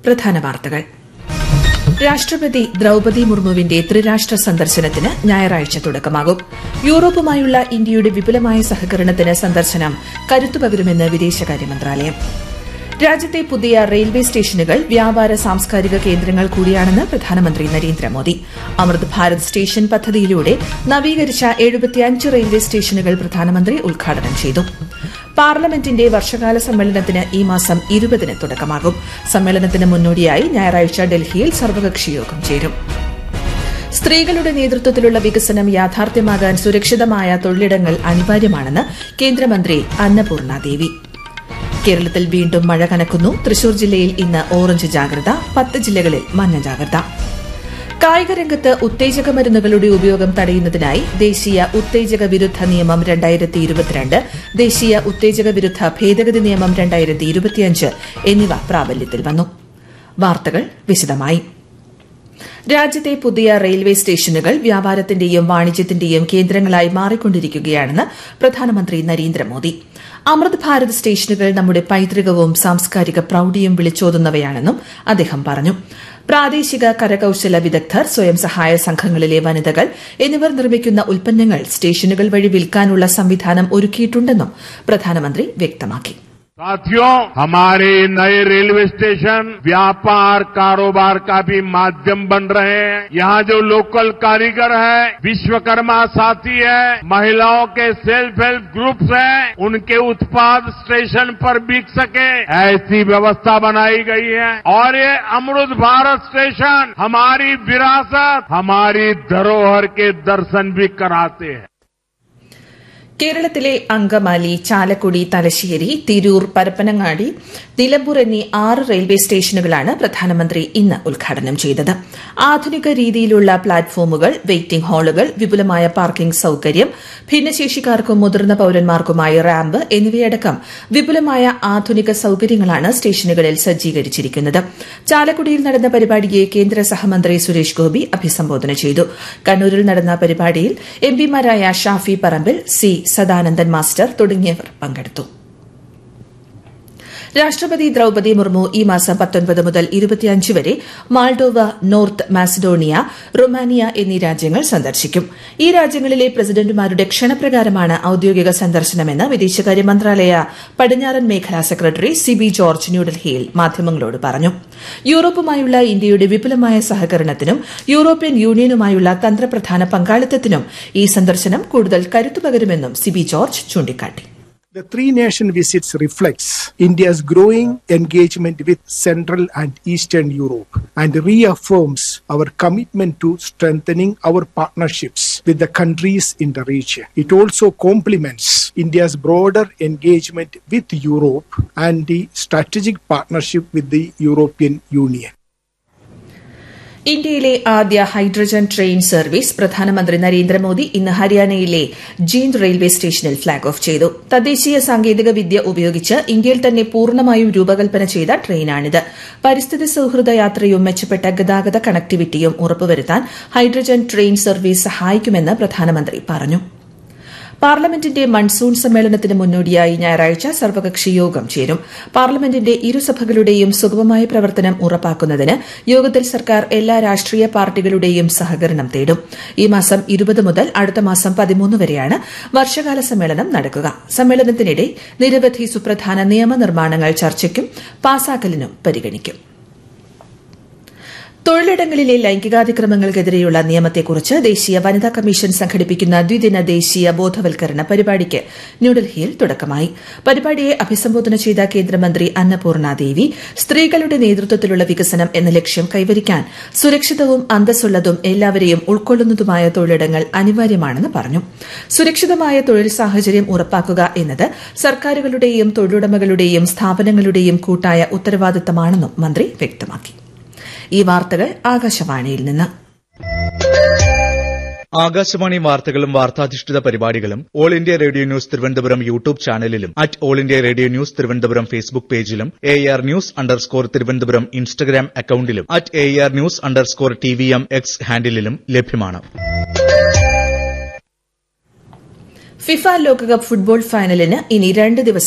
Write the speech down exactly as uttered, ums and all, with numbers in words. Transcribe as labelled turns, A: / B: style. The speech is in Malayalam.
A: പ്രധാന വാർത്തകൾ. രാഷ്ട്രപതി ദ്രൌപദി മുർമുവിന്റെ ത്രിരാഷ്ട്ര സന്ദർശനത്തിന് ഞായറാഴ്ച തുടക്കമാകും. യൂറോപ്പുമായുള്ള ഇന്ത്യയുടെ വിപുലമായ സഹകരണത്തിന് സന്ദർശനം കരുത്തുപകരുമെന്ന് വിദേശകാര്യ മന്ത്രാലയം. രാജ്യത്തെ പുതിയ റെയിൽവേ സ്റ്റേഷനുകൾ വ്യാപാര സാംസ്കാരിക കേന്ദ്രങ്ങൾ കൂടിയാണെന്ന് പ്രധാനമന്ത്രി നരേന്ദ്രമോദി. അമൃത് ഭാരത് സ്റ്റേഷൻ പദ്ധതിയിലൂടെ നവീകരിച്ച എഴുപത്തിയഞ്ച് റെയിൽവേ സ്റ്റേഷനുകൾ പ്രധാനമന്ത്രി ഉദ്ഘാടനം ചെയ്തു. പാർലമെന്റിന്റെ വർഷകാല സമ്മേളനത്തിന് ഈ മാസം ഇരുപതിന് തുടക്കമാകും. സമ്മേളനത്തിന് മുന്നോടിയായി ഞായറാഴ്ച ഡൽഹിയിൽ സർവകക്ഷി യോഗം ചേരും. സ്ത്രീകളുടെ നേതൃത്വത്തിലുള്ള വികസനം യാഥാർത്ഥ്യമാകാൻ സുരക്ഷിതമായ തൊഴിലിടങ്ങൾ അനിവാര്യമാണെന്ന് കേന്ദ്രമന്ത്രി അന്നപൂർണ ദേവി. കേരളത്തിൽ വീണ്ടും മഴ കനക്കുന്നു. തൃശൂർ ജില്ലയിൽ ഇന്ന് ഓറഞ്ച് ജാഗ്രത, പത്ത് ജില്ലകളിൽ മഞ്ഞ ജാഗ്രത. കായിക രംഗത്ത് ഉത്തേജക മരുന്നുകളുടെ ഉപയോഗം തടയുന്നതിനായി ദേശീയ ഉത്തേജക വിരുദ്ധ നിയമം രണ്ടായിരത്തി ഇരുപത്തിരണ്ട്, ദേശീയ ഉത്തേജക വിരുദ്ധ ഭേദഗതി നിയമം രണ്ടായിരത്തി ഇരുപത്തിയഞ്ച് എന്നിവ പ്രാബല്യത്തിൽ വന്നു. വാർത്തകൾ വിശദമായി. രാജ്യത്തെ പുതിയ റെയിൽവേ സ്റ്റേഷനുകൾ വ്യാപാരത്തിന്റെയും വാണിജ്യത്തിന്റെയും കേന്ദ്രങ്ങളായി മാറിക്കൊണ്ടിരിക്കുകയാണെന്ന് പ്രധാനമന്ത്രി നരേന്ദ്രമോദി. അമൃത് ഭാരത് സ്റ്റേഷനുകൾ നമ്മുടെ പൈതൃകവും സാംസ്കാരിക പ്രൌഢിയും വിളിച്ചോതുന്നവയാണെന്നും അദ്ദേഹം പറഞ്ഞു. പ്രാദേശിക കരകൌശല വിദഗ്ധർ, സ്വയം സഹായ സംഘങ്ങളിലെ വനിതകൾ എന്നിവർ നിർമ്മിക്കുന്ന ഉൽപ്പന്നങ്ങൾ സ്റ്റേഷനുകൾ വഴി വിൽക്കാനുള്ള സംവിധാനം ഒരുക്കിയിട്ടുണ്ടെന്നും പ്രധാനമന്ത്രി വ്യക്തമാക്കി.
B: साथियों, हमारे नए रेलवे स्टेशन व्यापार कारोबार का भी माध्यम बन रहे हैं. यहाँ जो लोकल कारीगर है, विश्वकर्मा साथी है, महिलाओं के सेल्फ हेल्प ग्रुप्स हैं, उनके उत्पाद स्टेशन पर बिक सके ऐसी व्यवस्था बनाई गई है. और ये अमृत भारत स्टेशन हमारी विरासत, हमारी धरोहर के दर्शन भी कराते हैं.
A: കേരളത്തിലെ അങ്കമാലി, ചാലക്കുടി, തലശ്ശേരി, തിരൂർ, പരപ്പനങ്ങാടി, നിലമ്പൂർ എന്നീ ആറ് റെയിൽവേ സ്റ്റേഷനുകളാണ് പ്രധാനമന്ത്രി ഇന്ന് ഉദ്ഘാടനം ചെയ്തത്. ആധുനിക രീതിയിലുള്ള പ്ലാറ്റ്ഫോമുകൾ, വെയിറ്റിംഗ് ഹാളുകൾ, വിപുലമായ പാർക്കിംഗ് സൌകര്യം, ഭിന്നശേഷിക്കാർക്കും മുതിർന്ന പൌരന്മാർക്കുമായി റാമ്പ് എന്നിവയടക്കം വിപുലമായ ആധുനിക സൌകര്യങ്ങളാണ് സ്റ്റേഷനുകളിൽ സജ്ജീകരിച്ചിരിക്കുന്നത്. ചാലക്കുടിയിൽ നടന്ന പരിപാടിയെ കേന്ദ്ര സഹമന്ത്രി സുരേഷ് ഗോപി അഭിസംബോധന ചെയ്തു. കണ്ണൂരിൽ നടന്ന പരിപാടിയിൽ എംപിമാരായ ഷാഫി പറമ്പിൽ, സി സദാനന്ദൻ മാസ്റ്റർ തുടങ്ങിയവർ പങ്കെടുത്തു. രാഷ്ട്രപതി ദ്രൌപദി മുർമു ഈ മാസം പത്തൊൻപത് മുതൽ ഇരുപത്തിയഞ്ച് വരെ മാൾഡോവ, നോർത്ത് മാസിഡോണിയ, റൊമാനിയ എന്നീ രാജ്യങ്ങൾ സന്ദർശിക്കും. ഈ രാജ്യങ്ങളിലെ പ്രസിഡന്റുമാരുടെ ക്ഷണപ്രകാരമാണ് ഔദ്യോഗിക സന്ദർശനമെന്ന് വിദേശകാര്യ മന്ത്രാലയ പടിഞ്ഞാറൻ മേഖലാ സെക്രട്ടറി സിബി ജോർജ് ന്യൂഡൽഹിയിൽ മാധ്യമങ്ങളോട് പറഞ്ഞു. യൂറോപ്പുമായുള്ള ഇന്ത്യയുടെ വിപുലമായ സഹകരണത്തിനും യൂറോപ്യൻ യൂണിയനുമായുള്ള തന്ത്രപ്രധാന പങ്കാളിത്തത്തിനും ഈ സന്ദർശനം കൂടുതൽ കരുത്തുപകരുമെന്നും സിബി ജോർജ് ചൂണ്ടിക്കാട്ടി.
C: The three-nation visits reflects India's growing engagement with Central and Eastern Europe and reaffirms our commitment to strengthening our partnerships with the countries in the region. It also complements India's broader engagement with Europe and the strategic partnership with the European Union.
A: ഇന്ത്യയിലെ ആദ്യ ഹൈഡ്രജൻ ട്രെയിൻ സർവീസ് പ്രധാനമന്ത്രി നരേന്ദ്രമോദി ഇന്ന് ഹരിയാനയിലെ ജീന്ദ് റെയിൽവേ സ്റ്റേഷനിൽ ഫ്ളാഗ് ഓഫ് ചെയ്തു. തദ്ദേശീയ സാങ്കേതിക വിദ്യ ഉപയോഗിച്ച് ഇന്ത്യയിൽ തന്നെ പൂർണ്ണമായും രൂപകൽപ്പന ചെയ്ത ട്രെയിനാണിത്. പരിസ്ഥിതി സൌഹൃദ യാത്രയും മെച്ചപ്പെട്ട ഗതാഗത കണക്ടിവിറ്റിയും ഉറപ്പുവരുത്താൻ ഹൈഡ്രജൻ ട്രെയിൻ സർവീസ് സഹായിക്കുമെന്ന് പ്രധാനമന്ത്രി പറഞ്ഞു. പാർലമെന്റിന്റെ മൺസൂൺ സമ്മേളനത്തിന് മുന്നോടിയായി ഞായറാഴ്ച സർവകക്ഷി യോഗം ചേരും. പാർലമെന്റിന്റെ ഇരുസഭകളുടെയും സുഗമമായ പ്രവർത്തനം ഉറപ്പാക്കുന്നതിന് യോഗത്തിൽ സർക്കാർ എല്ലാ രാഷ്ട്രീയ പാർട്ടികളുടെയും സഹകരണം തേടും. ഈ മാസം ഇരുപത് മുതൽ അടുത്ത മാസം പതിമൂന്ന് വരെയാണ് വർഷകാല സമ്മേളനം നടക്കുക. സമ്മേളനത്തിനിടെ നിരവധി സുപ്രധാന നിയമനിർമ്മാണങ്ങൾ ചർച്ചയ്ക്കും പാസാക്കലിനും പരിഗണിക്കും. തൊഴിലിടങ്ങളിലെ ലൈംഗികാതിക്രമങ്ങൾക്കെതിരെയുള്ള നിയമത്തെക്കുറിച്ച് ദേശീയ വനിതാ കമ്മീഷൻ സംഘടിപ്പിക്കുന്ന ദ്വിദിന ദേശീയ ബോധവൽക്കരണ പരിപാടിക്ക് ന്യൂഡൽഹിയിൽ തുടക്കമായി. പരിപാടിയെ അഭിസംബോധന ചെയ്ത കേന്ദ്രമന്ത്രി അന്നപൂർണ ദേവി സ്ത്രീകളുടെ നേതൃത്വത്തിലുള്ള വികസനം എന്ന ലക്ഷ്യം കൈവരിക്കാൻ സുരക്ഷിതവും അന്തസ്സുള്ളതും എല്ലാവരെയും ഉൾക്കൊള്ളുന്നതുമായ തൊഴിലിടങ്ങൾ അനിവാര്യമാണെന്ന് പറഞ്ഞു. സുരക്ഷിതമായ തൊഴിൽ സാഹചര്യം ഉറപ്പാക്കുക എന്നത് സർക്കാരുകളുടെയും തൊഴിലുടമകളുടെയും സ്ഥാപനങ്ങളുടെയും കൂട്ടായ ഉത്തരവാദിത്തമാണെന്നും മന്ത്രി വ്യക്തമാക്കി. ഈ വാർത്തകൾ ആകാശവാണിയിൽ നിന്ന്.
D: ആകാശവാണി വാർത്തകളും വാർത്താധിഷ്ഠിത പരിപാടികളും all India radio news Thiruvananthapuram YouTube ചാനലിലും at all India radio news Thiruvananthapuram Facebook പേജിലും A R news underscore Thiruvananthapuram Instagram അക്കൌണ്ടിലും at A R news underscore T V M X ഹാൻഡിലും ലഭ്യമാണ്.
A: ഫിഫ ലോകകപ്പ് ഫുട്ബോൾ ഫൈനലിന് ഇനി രണ്ട് ദിവസം